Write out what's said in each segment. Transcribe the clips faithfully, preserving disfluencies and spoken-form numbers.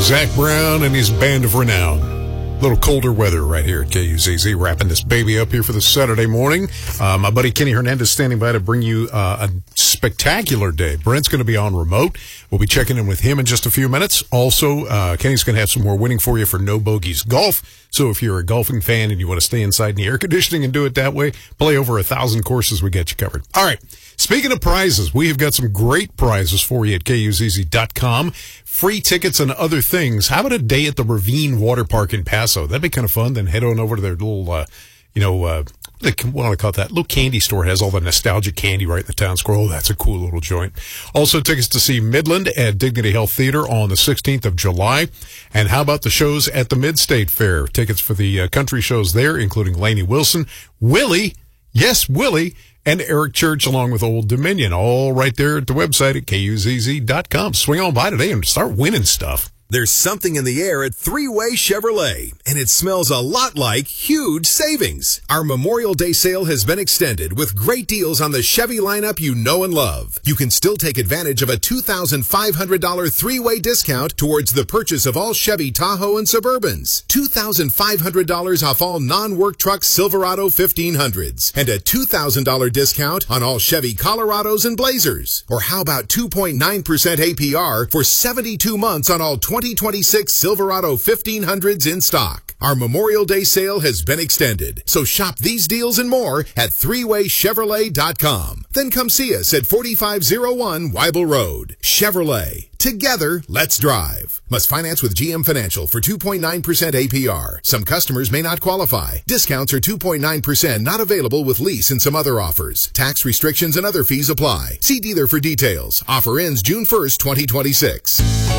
Zach Brown and his Band of Renown. A little colder weather right here at K U Z Z, wrapping this baby up here for the Saturday morning. Uh, my buddy Kenny Hernandez standing by to bring you uh, a spectacular day. Brent's going to be on remote. We'll be checking in with him in just a few minutes. Also, uh, Kenny's going to have some more winning for you for No Bogeys Golf. So if you're a golfing fan and you want to stay inside in the air conditioning and do it that way, play over a thousand courses, we get you covered. All right. Speaking of prizes, we have got some great prizes for you at K U Z Z dot com. Free tickets and other things. How about a day at the Ravine Water Park in Paso? That'd be kind of fun. Then head on over to their little, uh, you know, uh, what do I call that? Little candy store. It has all the nostalgic candy right in the town square. Oh, that's a cool little joint. Also, tickets to see Midland at Dignity Health Theater on the sixteenth of July. And how about the shows at the Mid-State Fair? Tickets for the uh, country shows there, including Lainey Wilson, Willie, yes, Willie, and Eric Church, along with Old Dominion, all right there at the website at K U Z Z dot com. Swing on by today and start winning stuff. There's something in the air at Three-Way Chevrolet, and it smells a lot like huge savings. Our Memorial Day sale has been extended with great deals on the Chevy lineup you know and love. You can still take advantage of a two thousand five hundred dollars three-way discount towards the purchase of all Chevy Tahoe and Suburbans, two thousand five hundred dollars off all non-work truck Silverado fifteen hundreds, and a two thousand dollars discount on all Chevy Colorados and Blazers. Or how about two point nine percent A P R for seventy-two months on all twenty twenty-six Silverado fifteen hundreds in stock. Our Memorial Day sale has been extended, so shop these deals and more at three way chevrolet dot com. Then come see us at forty-five oh one Weibel Road. Chevrolet. Together, let's drive. Must finance with G M Financial for two point nine percent A P R. Some customers may not qualify. Discounts are two point nine percent, not available with lease and some other offers. Tax restrictions and other fees apply. See dealer for details. Offer ends June first, twenty twenty-six.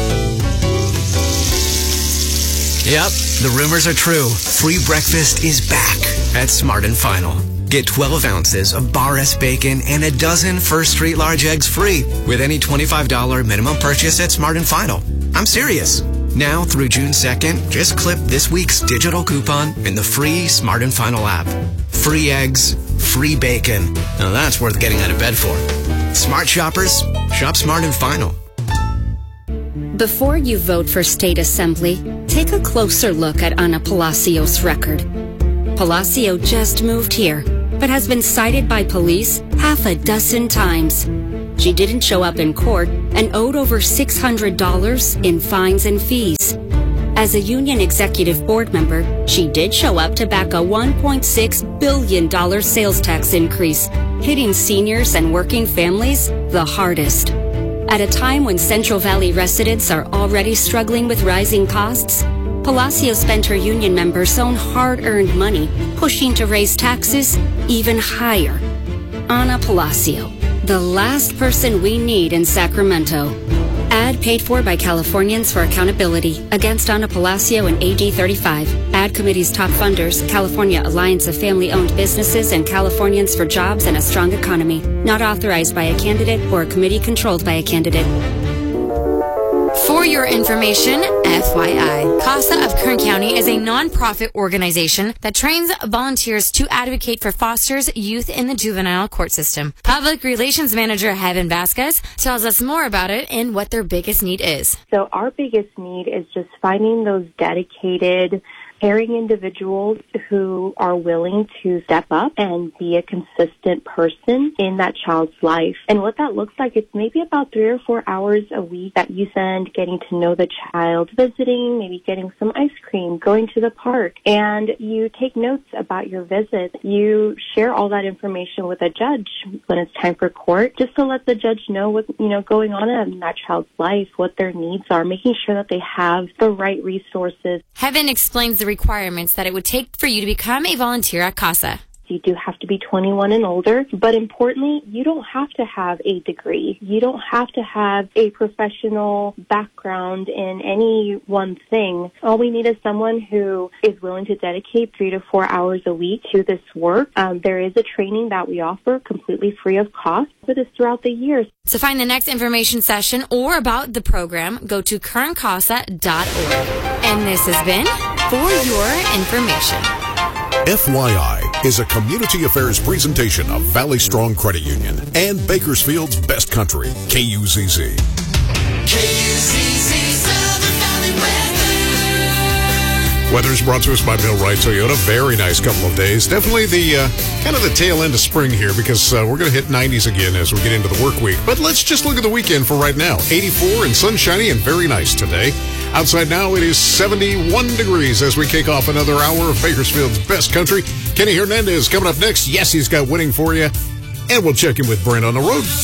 Yep, the rumors are true. Free breakfast is back at Smart and Final. Get twelve ounces of Bar S bacon and a dozen First Street large eggs free with any twenty-five dollars minimum purchase at Smart and Final. I'm serious. Now through June second, just clip this week's digital coupon in the free Smart and Final app. Free eggs, free bacon. Now that's worth getting out of bed for. Smart shoppers, shop Smart and Final. Before you vote for state assembly, take a closer look at Ana Palacios' record. Palacio just moved here, but has been cited by police half a dozen times. She didn't show up in court and owed over six hundred dollars in fines and fees. As a union executive board member, she did show up to back a one point six billion dollars sales tax increase, hitting seniors and working families the hardest. At a time when Central Valley residents are already struggling with rising costs, Palacio spent her union members' own hard-earned money pushing to raise taxes even higher. Ana Palacio, the last person we need in Sacramento. Ad paid for by Californians for Accountability against Ana Palacio and A D thirty-five. Ad committee's top funders, California Alliance of Family-Owned Businesses and Californians for Jobs and a Strong Economy. Not authorized by a candidate or a committee controlled by a candidate. For your information, F Y I, CASA of Kern County is a nonprofit organization that trains volunteers to advocate for fosters youth in the juvenile court system. Public Relations Manager Heaven Vasquez tells us more about it and what their biggest need is. So our biggest need is just finding those dedicated, caring individuals who are willing to step up and be a consistent person in that child's life. And what that looks like is maybe about three or four hours a week that you spend getting to know the child, visiting, maybe getting some ice cream, going to the park, and you take notes about your visit. You share all that information with a judge when it's time for court, just to let the judge know what's, you know, going on in that child's life, what their needs are, making sure that they have the right resources. Heaven explains the requirements that it would take for you to become a volunteer at CASA. You do have to be twenty-one and older, but importantly, you don't have to have a degree. You don't have to have a professional background in any one thing. All we need is someone who is willing to dedicate three to four hours a week to this work. Um, there is a training that we offer completely free of cost for this throughout the year. To find the next information session or about the program, go to kern casa dot org. And this has been For Your Information. F Y I is a community affairs presentation of Valley Strong Credit Union and Bakersfield's Best Country, K U Z Z. K U Z Z, Southern Valley West. Weather's brought to us by Millwright Toyota. Very nice couple of days. Definitely the uh, kind of the tail end of spring here because uh, we're going to hit nineties again as we get into the work week. But let's just look at the weekend for right now. eighty-four and sunshiny and very nice today. Outside now it is seventy-one degrees as we kick off another hour of Bakersfield's best country. Kenny Hernandez coming up next. Yes, he's got winning for you. And we'll check in with Brent on the road.